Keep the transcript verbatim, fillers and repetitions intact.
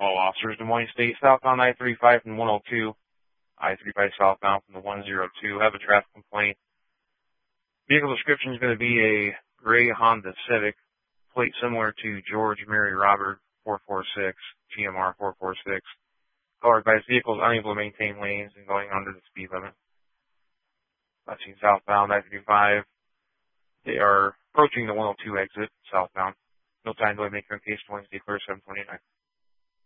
All officers, Des Moines State, southbound I thirty-five from one oh two. I thirty-five southbound from the one oh two. Have a traffic complaint. Vehicle description is going to be a gray Honda Civic, plate similar to George Mary Robert four four six, G M R four four six. Caller advised vehicles unable to maintain lanes and going under the speed limit. That's seen southbound I thirty-five. They are approaching the one oh two exit southbound. No time delay, make your case Wednesday, clear seven twenty-nine.